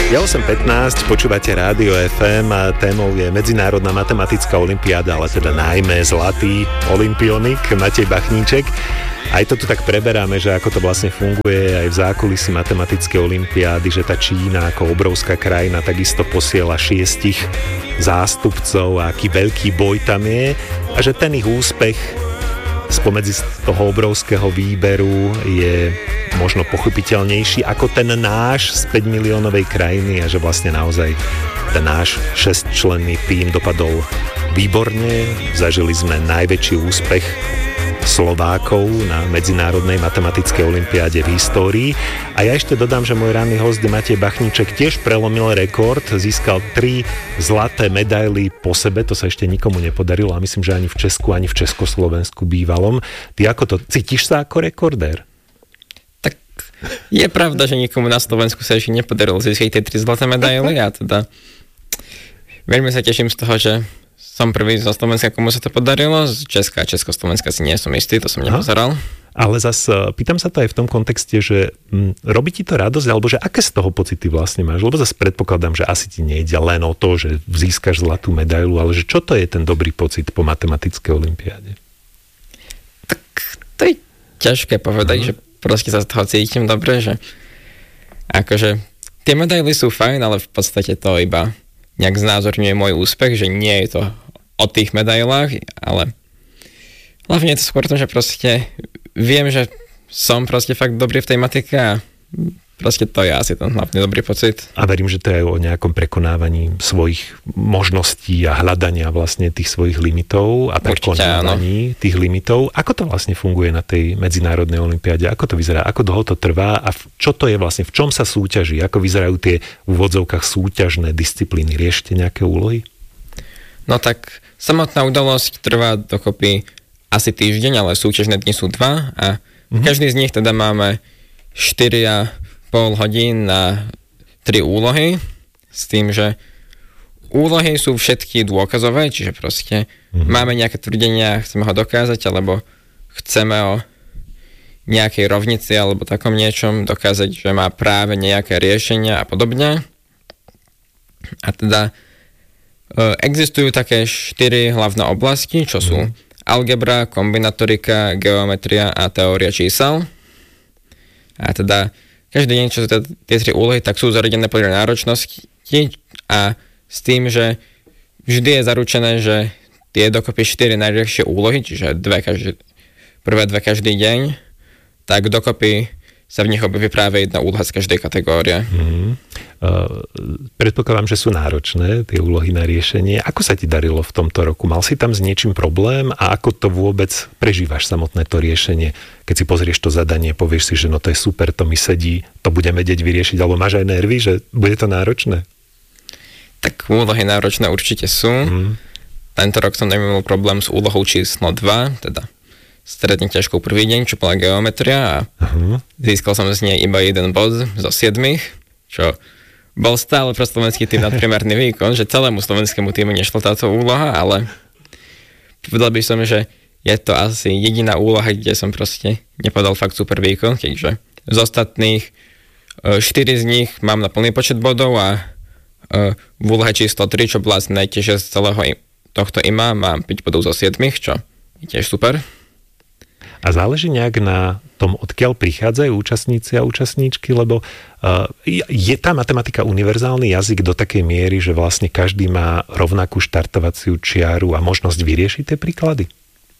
Je 8:15, počúvate Rádio FM a témou je Medzinárodná matematická olympiáda, ale teda najmä zlatý olympionik Matej Bachníček. Aj to tu tak preberáme, že ako to vlastne funguje aj v zákulisí matematickej olympiády, že tá Čína ako obrovská krajina takisto posiela 6 zástupcov a aký veľký boj tam je a že ten ich úspech spomedzi toho obrovského výberu je možno pochopiteľnejší ako ten náš z 5 miliónovej krajiny a že vlastne naozaj ten náš 6-členný tím dopadol výborne. Zažili sme najväčší úspech Slovákov na Medzinárodnej matematickej olympiáde v histórii. A ja ešte dodám, že môj ranný host Matej Bachníček tiež prelomil rekord, získal 3 zlaté medaily po sebe, to sa ešte nikomu nepodarilo a myslím, že ani v Česku, ani v Československu bývalom. Ty ako to, cítiš sa ako rekordér? Tak je pravda, že nikomu na Slovensku sa ešte nepodarilo získať tie 3 zlaté medaily a teda veľmi sa teším z toho, že som prvý zo Slovenska, komu sa to podarilo. Z Česka a Československa si nie som istý, to som nepozeral. Ale zase pýtam sa to aj v tom kontexte, že robí ti to radosť, alebo že aké z toho pocity vlastne máš? Lebo zase predpokladám, že asi ti nejde len o to, že získaš zlatú medailu, ale že čo to je ten dobrý pocit po matematickej olympiáde? Tak to je ťažké povedať, že proste sa z toho cítim dobre, že akože tie medaily sú fajn, ale v podstate to iba nejak znázorňuje môj úspech, že nie je to o tých medailách, ale hlavne je to skôr to, že proste viem, že som proste fakt dobrý v tej matike a proste to je asi ten hlavný dobrý pocit. A verím, že to je o nejakom prekonávaní svojich možností a hľadania vlastne tých svojich limitov a prekonávaní tých limitov. Ako to vlastne funguje na tej medzinárodnej olympiáde? Ako to vyzerá? Ako dlho to trvá? A čo to je vlastne? V čom sa súťaží? Ako vyzerajú tie v úvodzovkách súťažné disciplíny? Riešite nejaké úlohy? No tak samotná udalosť trvá dokopy asi týždeň, ale súťažné dni sú 2 a každý z nich teda máme 4,5 hodín na 3 úlohy, s tým, že úlohy sú všetky dôkazové, čiže proste máme nejaké tvrdenia, chceme ho dokázať, alebo chceme o nejakej rovnici alebo takom niečom dokázať, že má práve nejaké riešenia a podobne. A teda existujú také 4 hlavné oblasti, čo sú algebra, kombinatorika, geometria a teória čísel. A teda každý deň, čo sú tie 3 úlohy, tak sú zaradené podľa náročnosti a s tým, že vždy je zaručené, že tie dokopy 4 najľahšie úlohy, čiže prvé 2 každý deň, tak dokopy sa v nich objaví práve jedna úloha z každej kategórie. Predpokladám, že sú náročné tie úlohy na riešenie. Ako sa ti darilo v tomto roku? Mal si tam s niečím problém a ako to vôbec prežívaš samotné to riešenie? Keď si pozrieš to zadanie, povieš si, že no to je super, to mi sedí, to budem vedieť vyriešiť, alebo máš aj nervy, že bude to náročné? Tak úlohy náročné určite sú. Tento rok som nemal problém s úlohou číslo 2, teda stredne ťažkou prvý deň, čo bola geometria a získal som z nej iba 1 bod zo 7, čo bol stále pre slovenský tým nadpriemerný výkon, že celému slovenskému týmu nešla táto úloha, ale povedal by som, že je to asi jediná úloha, kde som proste nepodal fakt super výkon, keďže z ostatných 4 z nich mám na plný počet bodov a v úlohe číslo 3, čo bola asi najtežšia z celého tohto IMA, mám 5 bodov zo 7, čo je tiež super. A záleží nejak na tom, odkiaľ prichádzajú účastníci a účastníčky, lebo je tá matematika univerzálny jazyk do takej miery, že vlastne každý má rovnakú štartovaciu čiaru a možnosť vyriešiť tie príklady?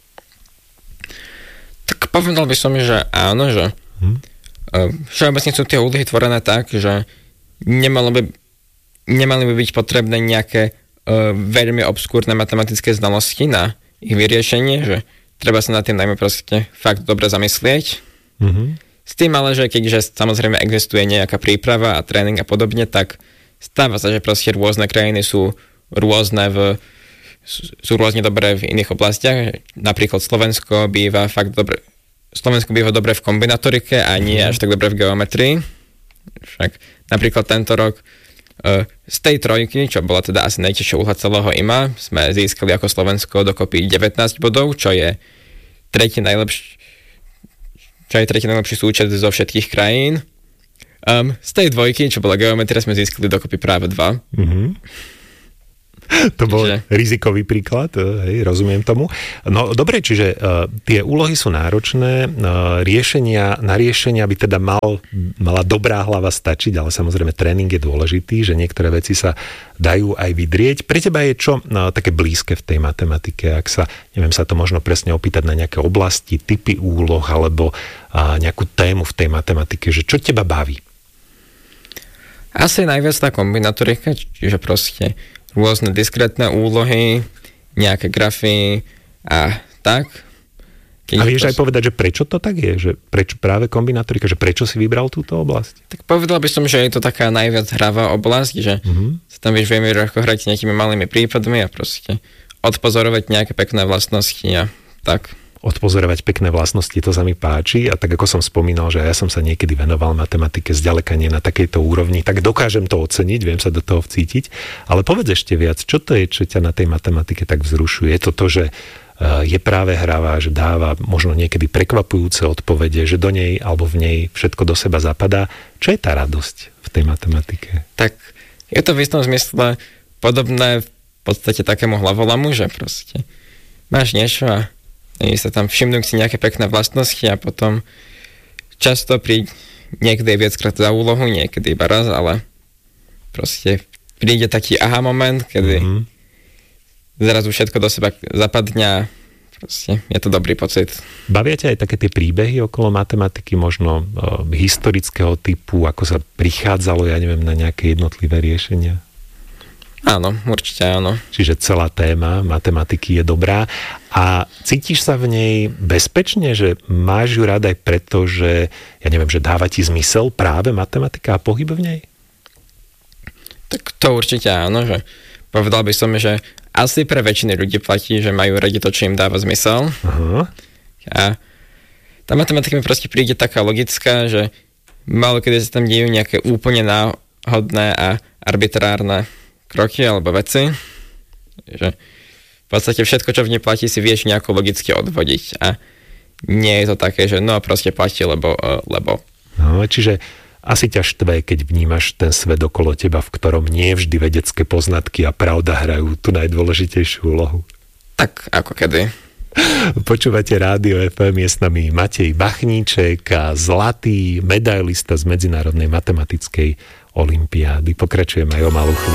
Tak povedal by som, že áno, že všeobecne sú tie úlohy tvorené tak, že nemali by byť potrebné nejaké veľmi obskúrne matematické znalosti na ich vyriešenie, že treba sa na tým najmä proste fakt dobre zamyslieť. S tým ale, že keďže samozrejme existuje nejaká príprava a tréning a podobne, tak stáva sa, že proste rôzne krajiny sú rôzne dobré v iných oblastiach. Napríklad Slovensko býva dobre v kombinatorike a nie až tak dobre v geometrii. Však napríklad tento rok z tej trojky, čo bola teda asi najťažšia úloha celého IMA, sme získali ako Slovensko dokopy 19 bodov, čo je tretí najlepší súčet zo všetkých krajín. Z tej dvojky, čo bola geometria, sme získali dokopy práve 2. To bol rizikový príklad, hej, rozumiem tomu. No dobre, čiže tie úlohy sú náročné, na riešenia by teda mala dobrá hlava stačiť, ale samozrejme tréning je dôležitý, že niektoré veci sa dajú aj vydrieť. Pre teba je čo také blízke v tej matematike, ak sa, neviem sa to možno presne opýtať na nejaké oblasti, typy úloh alebo nejakú tému v tej matematike, že čo teba baví? Asi najviac tá kombinatorika, čiže proste rôzne diskrétne úlohy, nejaké grafy a tak. A vieš aj povedať, že prečo to tak je? Že prečo práve kombinatorika? Že prečo si vybral túto oblasť? Tak povedal by som, že je to taká najviac hravá oblasť, že sa tam vieš veľmi ľahko hrať nejakými malými prípadmi a proste odpozorovať nejaké pekné vlastnosti a tak. Odpozorovať pekné vlastnosti, to sa mi páči a tak ako som spomínal, že ja som sa niekedy venoval matematike zďaleka nie na takejto úrovni, tak dokážem to oceniť, viem sa do toho vcítiť, ale povedz ešte viac, čo to je, čo ťa na tej matematike tak vzrušuje? Je to to, že je práve hravá, že dáva možno niekedy prekvapujúce odpovede, že do nej alebo v nej všetko do seba zapadá. Čo je tá radosť v tej matematike? Tak je to v istom zmysle podobné v podstate takému hlavolamu, že proste máš niečo a sa tam všimnú si nejaké pekné vlastnosti a potom často niekedy je viackrát za úlohu, niekedy iba raz, ale proste príde taký aha moment, kedy zrazu všetko do seba zapadne a proste je to dobrý pocit. Bavia ťa aj také tie príbehy okolo matematiky, možno historického typu, ako sa prichádzalo, ja neviem, na nejaké jednotlivé riešenia? Áno, určite áno. Čiže celá téma matematiky je dobrá a cítiš sa v nej bezpečne, že máš ju rád aj preto, že ja neviem, že dáva ti zmysel práve matematika a pohyb v nej? Tak to určite áno, že povedal by som, že asi pre väčšiny ľudí platí, že majú radi to, čo im dáva zmysel. Aha. A tá matematika mi proste príde taká logická, že málo kedy sa tam dejú nejaké úplne náhodné a arbitrárne kroky alebo veci, že v podstate všetko, čo v nej platí, si vieš nejako logicky odvodiť a nie je to také, že no proste platí, lebo. No, čiže asi ťa štve, keď vnímaš ten svet okolo teba, v ktorom nie vždy vedecké poznatky a pravda hrajú tú najdôležitejšiu úlohu. Tak ako kedy. Počúvate Rádio FM, je s nami Matej Bachníček a zlatý medailista z Medzinárodnej matematickej olympiády. Pokračujeme aj o malú chvíľu.